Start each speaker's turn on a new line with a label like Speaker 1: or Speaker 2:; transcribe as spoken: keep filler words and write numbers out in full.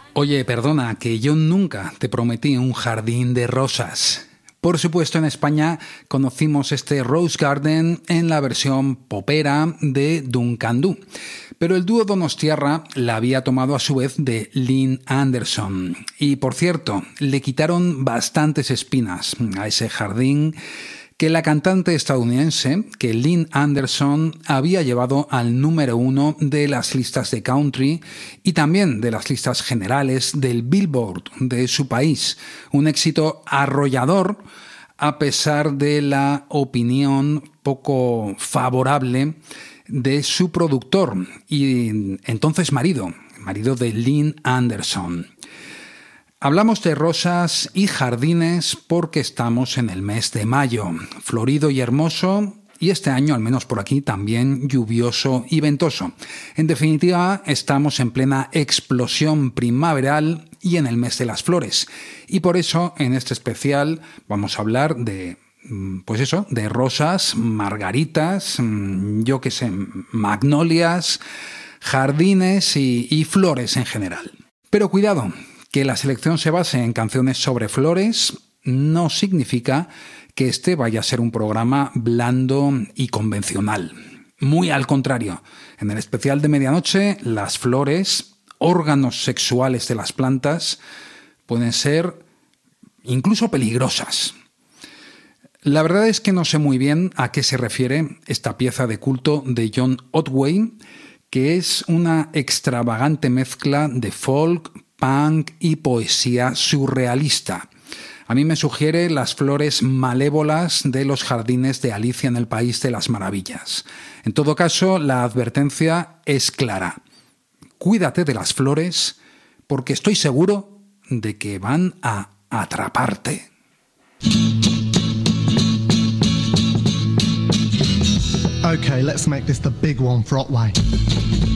Speaker 1: Oye, perdona, que yo nunca te prometí un jardín de rosas. Por supuesto, en España conocimos este Rose Garden en la versión popera de Duncan Du, pero el dúo donostiarra la había tomado a su vez de Lynn Anderson. Y por cierto, le quitaron bastantes espinas a ese jardín que la cantante estadounidense, que Lynn Anderson, había llevado al número uno de las listas de country y también de las listas generales del Billboard de su país. Un éxito arrollador a pesar de la opinión poco favorable de su productor y entonces marido, marido de Lynn Anderson. Hablamos de rosas y jardines porque estamos en el mes de mayo, florido y hermoso, y este año, al menos por aquí, también lluvioso y ventoso. En definitiva, estamos en plena explosión primaveral y en el mes de las flores. Y por eso, en este especial, vamos a hablar de, pues eso, de rosas, margaritas, yo qué sé, magnolias, jardines y, y flores en general. Pero cuidado, que la selección se base en canciones sobre flores no significa que este vaya a ser un programa blando y convencional. Muy al contrario, en el especial de medianoche, las flores, órganos sexuales de las plantas, pueden ser incluso peligrosas. La verdad es que no sé muy bien a qué se refiere esta pieza de culto de John Otway, que es una extravagante mezcla de folk, punk y poesía surrealista. A mí me sugiere las flores malévolas de los jardines de Alicia en el País de las Maravillas. En todo caso, la advertencia es clara. Cuídate de las flores porque estoy seguro de que van a atraparte.
Speaker 2: Okay, let's make this the big one for Otway.